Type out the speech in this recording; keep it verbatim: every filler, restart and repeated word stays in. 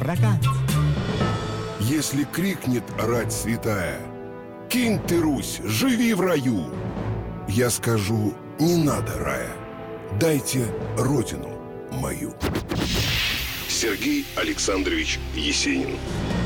прокат. Если крикнет рать святая: «Кинь ты, Русь, живи в раю!» Я скажу: не надо рая, дайте родину мою. Сергей Александрович Есенин.